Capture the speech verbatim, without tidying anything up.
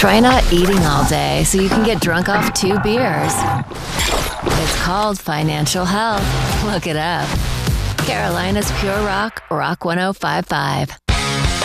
Try not eating all day so you can get drunk off two beers. It's called financial health. Look it up. Carolina's Pure Rock, Rock ten fifty-five.